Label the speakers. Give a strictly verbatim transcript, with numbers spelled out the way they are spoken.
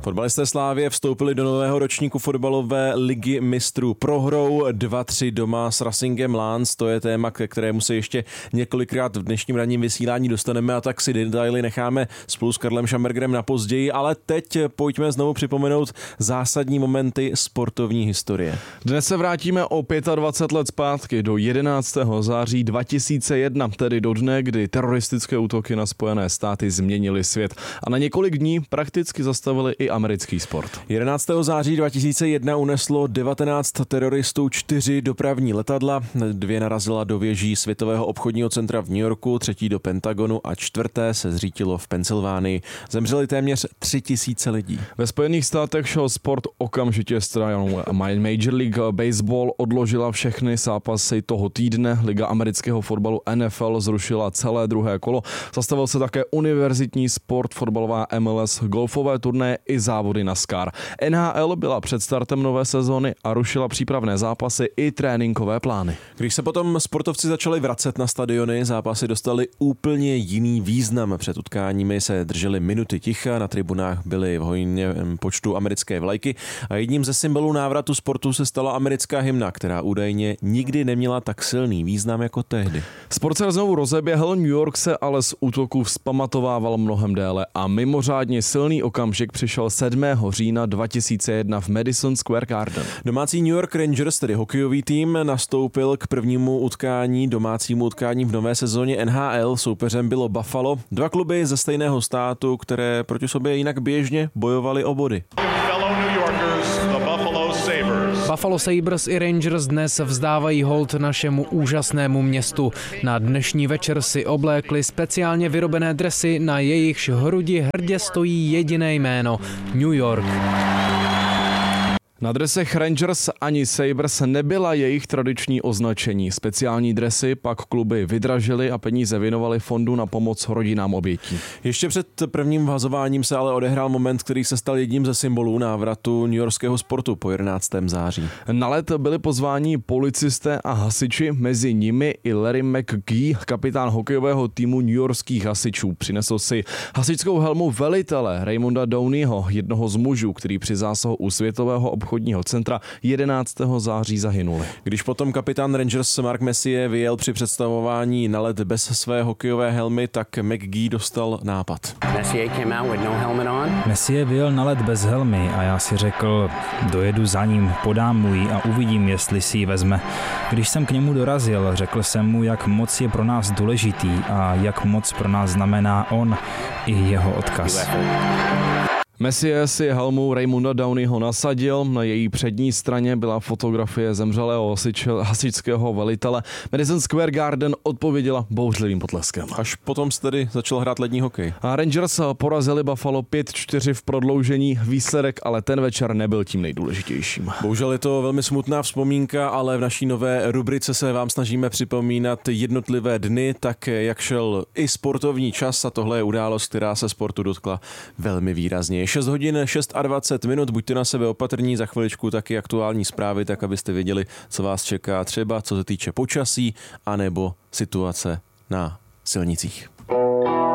Speaker 1: Fotbalisté Slavie vstoupili do nového ročníku fotbalové ligy mistrů prohrou dva tři doma s Racingem Lens. To je téma, ke kterému se ještě několikrát v dnešním ranním vysílání dostaneme, a tak si detaily necháme spolu s Karlem Šambergerem na později, ale teď pojďme znovu připomenout zásadní momenty sportovní historie.
Speaker 2: Dnes se vrátíme o dvacet pět let zpátky do jedenáctého září dva tisíce jedna, tedy do dne, kdy teroristické útoky na Spojené státy změnily svět a na několik dní prakticky zastavili i americký sport.
Speaker 1: jedenáctého září dva tisíce jedna uneslo devatenáct teroristů čtyři dopravní letadla. Dvě narazila do věží Světového obchodního centra v New Yorku, třetí do Pentagonu a čtvrté se zřítilo v Pensylvánii. Zemřeli téměř tři tisíce lidí.
Speaker 2: Ve Spojených státech šel sport okamžitě stranou. Major League Baseball odložila všechny zápasy toho týdne. Liga amerického fotbalu N F L zrušila celé druhé kolo. Zastavil se také univerzitní sport, fotbalová M L S, golfové turnaje i závody NASCAR. N H L byla před startem nové sezóny a rušila přípravné zápasy i tréninkové plány.
Speaker 1: Když se potom sportovci začali vracet na stadiony, zápasy dostaly úplně jiný význam. Před utkáními se držely minuty ticha, na tribunách byly v hojném počtu americké vlajky a jedním ze symbolů návratu sportu se stala americká hymna, která údajně nikdy neměla tak silný význam jako tehdy.
Speaker 2: Sport se znovu rozeběhl, New York se ale z útoku vzpamatovával mnohem déle a mimořádně silný okamžik přišel sedmého října dva tisíce jedna v Madison Square Garden.
Speaker 1: Domácí New York Rangers, tedy hokejový tým, nastoupil k prvnímu utkání, domácímu utkání v nové sezóně N H L. Soupeřem bylo Buffalo, dva kluby ze stejného státu, které proti sobě jinak běžně bojovaly o body.
Speaker 3: Buffalo Sabres i Rangers dnes vzdávají hold našemu úžasnému městu. Na dnešní večer si oblékli speciálně vyrobené dresy, na jejichž hrudi hrdě stojí jediné jméno – New York.
Speaker 2: Na dresech Rangers ani Sabres nebyla jejich tradiční označení. Speciální dresy pak kluby vydražily a peníze věnovaly fondu na pomoc rodinám obětí.
Speaker 1: Ještě před prvním vhazováním se ale odehrál moment, který se stal jedním ze symbolů návratu newyorského sportu po jedenáctého září.
Speaker 2: Na let byli pozváni policisté a hasiči, mezi nimi i Larry McGee, kapitán hokejového týmu newyorských hasičů. Přinesl si hasičskou helmu velitele Raymonda Downeyho, jednoho z mužů, který při zásahu u Světového obchodního centra jedenáctého září zahynuli.
Speaker 1: Když potom kapitán Rangers Mark Messier vyjel při představování na led bez své hokejové helmy, tak McGee dostal nápad.
Speaker 4: Messier vyjel na led bez helmy a já si řekl, dojedu za ním, podám mu ji a uvidím, jestli si ji vezme. Když jsem k němu dorazil, řekl jsem mu, jak moc je pro nás důležitý a jak moc pro nás znamená on i jeho odkaz.
Speaker 2: Messier si helmu Raymonda Downeyho nasadil, na její přední straně byla fotografie zemřelého hasičského velitele. Madison Square Garden odpověděla bouřlivým potleskem.
Speaker 1: Až potom se tedy začal hrát lední hokej.
Speaker 2: A Rangers porazili Buffalo pět čtyři v prodloužení, výsledek ale ten večer nebyl tím nejdůležitějším.
Speaker 1: Bohužel je to velmi smutná vzpomínka, ale v naší nové rubrice se vám snažíme připomínat jednotlivé dny, tak jak šel i sportovní čas, a tohle je událost, která se sportu dotkla velmi výrazně. šest hodin dvacet šest minut, buďte na sebe opatrní, za chviličku taky aktuální zprávy, tak abyste věděli, co vás čeká třeba, co se týče počasí, anebo situace na silnicích.